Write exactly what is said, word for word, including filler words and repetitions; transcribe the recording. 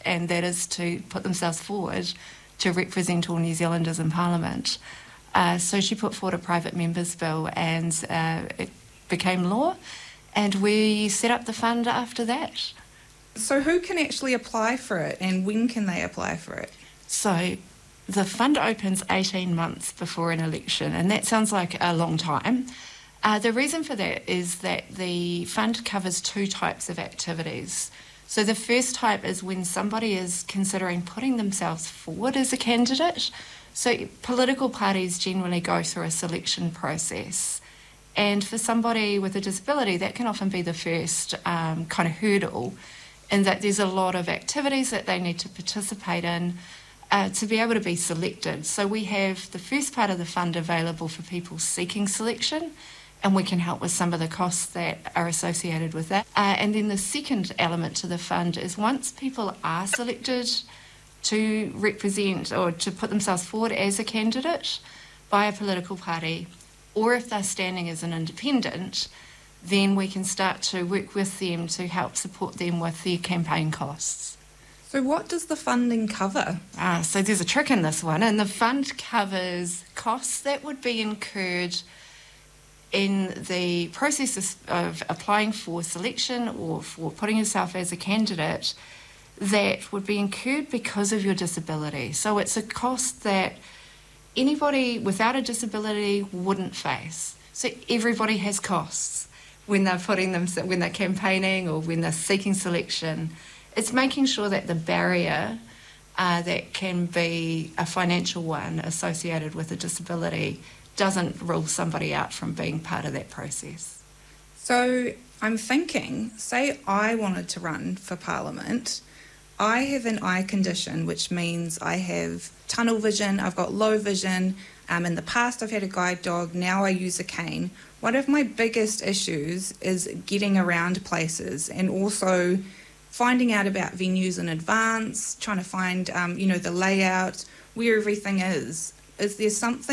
and that is to put themselves forward to represent all New Zealanders in Parliament. Uh, so she put forward a private members bill, and uh, it became law, and we set up the fund after that. So who can actually apply for it, and when can they apply for it? So the fund opens eighteen months before an election, and that sounds like a long time. Uh, the reason for that is that the fund covers two types of activities. So the first type is when somebody is considering putting themselves forward as a candidate. So political parties generally go through a selection process. And for somebody with a disability, that can often be the first um, kind of hurdle, in that there's a lot of activities that they need to participate in uh, to be able to be selected. So we have the first part of the fund available for people seeking selection, and we can help with some of the costs that are associated with that. Uh, and then the second element to the fund is once people are selected to represent or to put themselves forward as a candidate by a political party, or if they're standing as an independent, then we can start to work with them to help support them with their campaign costs. So what does the funding cover? Ah, so there's a trick in this one, and the fund covers costs that would be incurred in the process of applying for selection or for putting yourself as a candidate that would be incurred because of your disability. So it's a cost that anybody without a disability wouldn't face. So everybody has costs when they're putting them, when they're campaigning or when they're seeking selection. It's making sure that the barrier uh, that can be a financial one associated with a disability doesn't rule somebody out from being part of that process. So I'm thinking, say I wanted to run for Parliament. I have an eye condition, which means I have tunnel vision, I've got low vision. Um, in the past I've had a guide dog, now I use a cane. One of my biggest issues is getting around places and also finding out about venues in advance, trying to find, um, you know, the layout, where everything is. Is there something